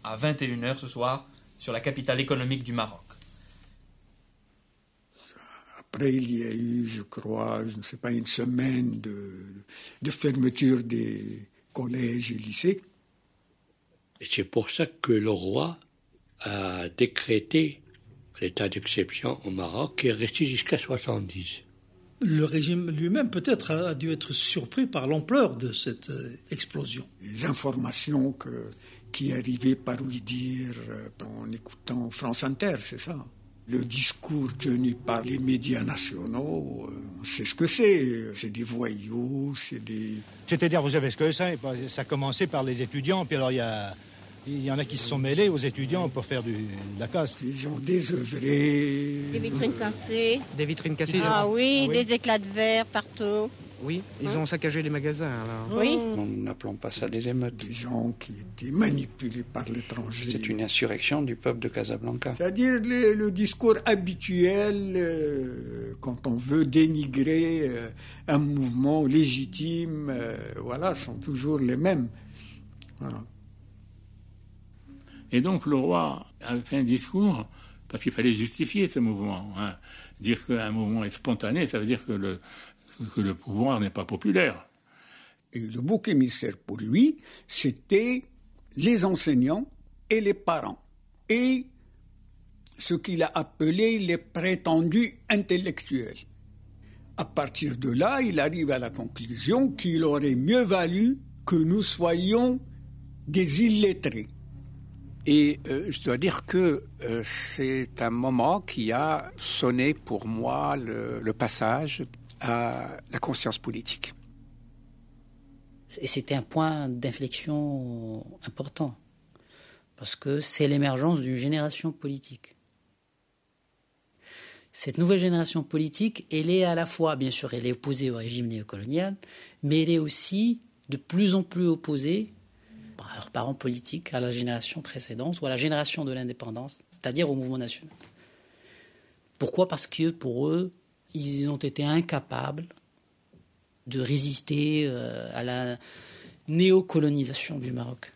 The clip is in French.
à 21h ce soir, sur la capitale économique du Maroc. Après, il y a eu, je crois, je ne sais pas, une semaine de fermeture des collèges et lycées. Et c'est pour ça que le roi a décrété l'état d'exception au Maroc, qui est resté jusqu'à 70. Le régime lui-même, peut-être, a dû être surpris par l'ampleur de cette explosion. Les informations qui arrivaient par lui dire en écoutant France Inter, c'est ça. Le discours tenu par les médias nationaux, on sait ce que c'est. C'est des voyous, c'est des... C'est-à-dire, vous savez ce que c'est. Ça a commencé par les étudiants, puis alors il y en a qui se sont mêlés aux étudiants pour faire de la casse. Ils ont désœuvré. Des vitrines cassées. Des vitrines cassées. Ah oui, des éclats de verre partout. Oui, ils ont saccagé les magasins, alors. Oui. Nous n'appelons pas ça des émeutes. Des gens qui étaient manipulés par l'étranger. C'est une insurrection du peuple de Casablanca. C'est-à-dire le discours habituel, quand on veut dénigrer un mouvement légitime, voilà, sont toujours les mêmes. Voilà. Et donc le roi a fait un discours parce qu'il fallait justifier ce mouvement. Hein. Dire qu'un mouvement est spontané, ça veut dire que le pouvoir n'est pas populaire. Et le bouc émissaire pour lui, c'était les enseignants et les parents. Et ce qu'il a appelé les prétendus intellectuels. À partir de là, il arrive à la conclusion qu'il aurait mieux valu que nous soyons des illettrés. Et je dois dire que c'est un moment qui a sonné pour moi le passage à la conscience politique. Et c'était un point d'inflexion important, parce que c'est l'émergence d'une génération politique. Cette nouvelle génération politique, elle est à la fois, bien sûr, elle est opposée au régime néocolonial, mais elle est aussi de plus en plus opposée par leurs parents politiques à la génération précédente ou à la génération de l'indépendance, c'est-à-dire au mouvement national. Pourquoi ? Parce que pour eux, ils ont été incapables de résister à la néocolonisation du Maroc.